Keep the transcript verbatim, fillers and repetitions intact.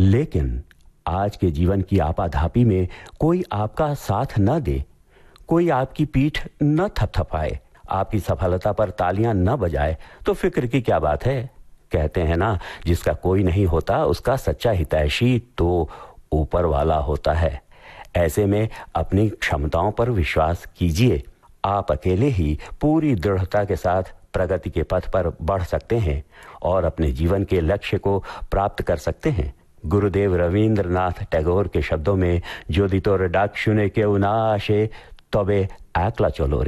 लेकिन आज के जीवन की आपाधापी में कोई आपका साथ न दे, कोई आपकी पीठ न थपथपाए, आपकी सफलता पर तालियां न बजाए, तो फिक्र की क्या बात है। कहते हैं ना, जिसका कोई नहीं होता उसका सच्चा हितैषी तो ऊपर वाला होता है। ऐसे में अपनी क्षमताओं पर विश्वास कीजिए। आप अकेले ही पूरी दृढ़ता के साथ प्रगति के पथ पर बढ़ सकते हैं और अपने जीवन के लक्ष्य को प्राप्त कर सकते हैं। गुरुदेव रवींद्रनाथ टैगोर के शब्दों में, যদি তোর ডাক শুনে কেউ না আসে তবে একলা চলো রে।